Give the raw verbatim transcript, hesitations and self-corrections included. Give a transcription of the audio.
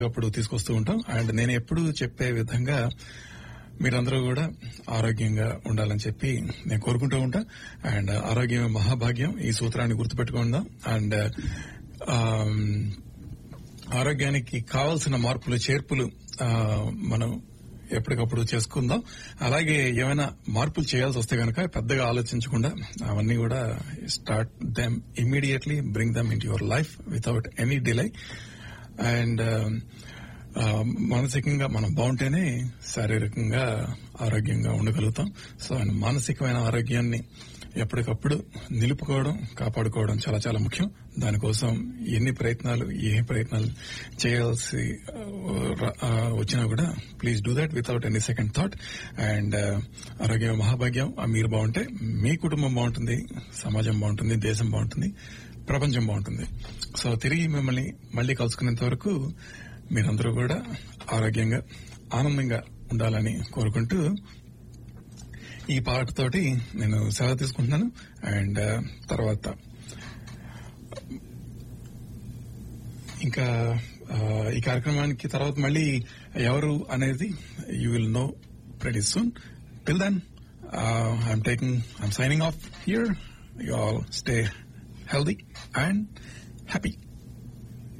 అప్పుడు తీసుకొస్తూ ఉంటాం. అండ్ నేను ఎప్పుడు చెప్పే విధంగా మీరందరూ కూడా ఆరోగ్యంగా ఉండాలని చెప్పి నేను కోరుకుంటూ ఉంటా. అండ్ ఆరోగ్యం మహాభాగ్యం, ఈ సూత్రాన్ని గుర్తుపెట్టుకుందాం. అండ్ ఆరోగ్యానికి కావాల్సిన మార్పులు చేర్పులు మనం ఎప్పటికప్పుడు చేసుకుందాం. అలాగే ఏమైనా మార్పులు చేయాల్సి వస్తే కనుక పెద్దగా ఆలోచించకుండా అవన్నీ కూడా start them immediately, bring them in your life without any delay. And మానసికంగా మనం బాగుంటేనే శారీరకంగా ఆరోగ్యంగా ఉండగలుగుతాం. సో అండ్ మానసికమైన ఆరోగ్యాన్ని ఎప్పటికప్పుడు నిలుపుకోవడం, కాపాడుకోవడం చాలా చాలా ముఖ్యం. దానికోసం ఎన్ని ప్రయత్నాలు ఏ ప్రయత్నాలు చేయాల్సి వచ్చినా కూడా please do that without any second thought. And ఆరోగ్యం మహాభాగ్యం. మీరు బాగుంటే మీ కుటుంబం బాగుంటుంది, సమాజం బాగుంటుంది, దేశం బాగుంటుంది, ప్రపంచం బాగుంటుంది. సో తిరిగి మిమ్మల్ని మళ్లీ కలుసుకునేంత వరకు మీరందరూ కూడా ఆరోగ్యంగా ఆనందంగా ఉండాలని కోరుకుంటూ ఈ పాటతోటి నేను సెలవు తీసుకుంటున్నాను. అండ్ తర్వాత ఇంకా ఈ కార్యక్రమానికి తర్వాత మళ్ళీ ఎవరు అనేది you will know pretty soon. Till then I'm taking I'm signing off here. You all stay healthy and happy.